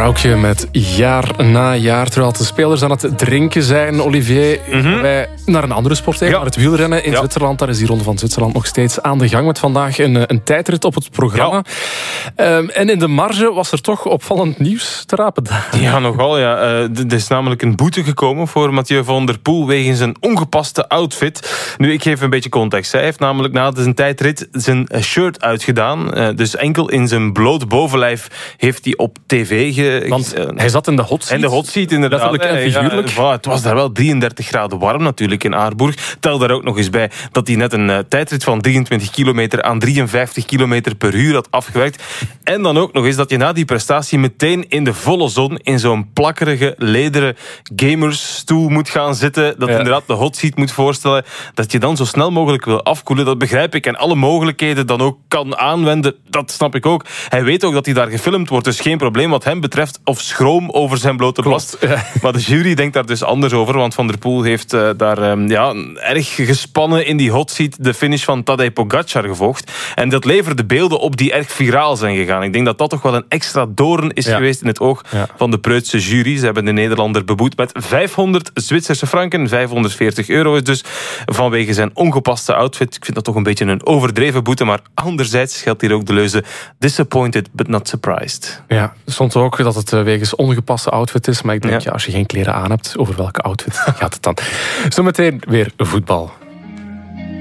vrouwtje met jaar na jaar, terwijl de spelers aan het drinken zijn. Olivier, wij naar een andere sport, naar het wielrennen in Zwitserland. Daar is die Ronde van Zwitserland nog steeds aan de gang. Met vandaag een tijdrit op het programma. En in de marge was er toch opvallend nieuws te rapen. Ja, nogal. Ja. Er is namelijk een boete gekomen voor Mathieu van der Poel wegens een ongepaste outfit. Nu, ik geef een beetje context. Hij heeft namelijk na zijn tijdrit zijn shirt uitgedaan. Dus enkel in zijn bloot bovenlijf heeft hij op tv Want hij zat in de hot seat. En de hot seat, inderdaad. Letterlijk en figuurlijk. Het was daar wel 33 graden warm natuurlijk in Aarburg. Tel daar ook nog eens bij dat hij net een tijdrit van 23 kilometer aan 53 kilometer per uur had afgewerkt. En dan ook nog eens dat je na die prestatie meteen in de volle zon in zo'n plakkerige, lederen gamersstoel moet gaan zitten. Dat inderdaad de hot seat moet voorstellen. Dat je dan zo snel mogelijk wil afkoelen. Dat begrijp ik. En alle mogelijkheden dan ook kan aanwenden. Dat snap ik ook. Hij weet ook dat hij daar gefilmd wordt. Dus geen probleem wat hem betreft. Of schroom over zijn blote borst. Maar de jury denkt daar dus anders over. Want Van der Poel heeft daar erg gespannen in die hot seat de finish van Tadej Pogacar gevolgd. En dat leverde beelden op die erg viraal zijn gegaan. Ik denk dat dat toch wel een extra doorn is geweest in het oog van de preutse jury. Ze hebben de Nederlander beboet met 500 Zwitserse franken. 540 euro is dus vanwege zijn ongepaste outfit. Ik vind dat toch een beetje een overdreven boete. Maar anderzijds geldt hier ook de leuze disappointed but not surprised. Ja, er stond ook dat het wegens ongepaste outfit is. Maar ik denk, als je geen kleren aan hebt, over welke outfit gaat het dan? Zometeen weer voetbal.